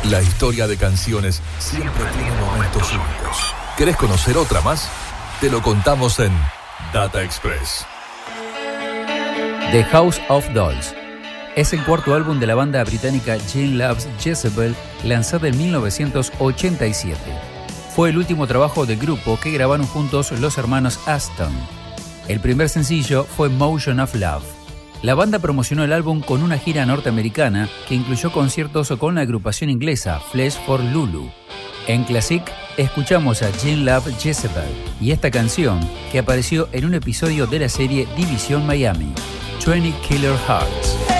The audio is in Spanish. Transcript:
La historia de canciones siempre tiene momentos únicos. ¿Querés conocer otra más? Te lo contamos en Data Express. The House of Dolls es el cuarto álbum de la banda británica Gene Loves Jezebel, lanzado en 1987. Fue el último trabajo del grupo que grabaron juntos los hermanos Aston. El primer sencillo fue Motion of Love. La banda promocionó el álbum con una gira norteamericana que incluyó conciertos con la agrupación inglesa Flesh for Lulu. En Classic escuchamos a Gene Love Jezebel y esta canción que apareció en un episodio de la serie División Miami, 20 Killer Hearts.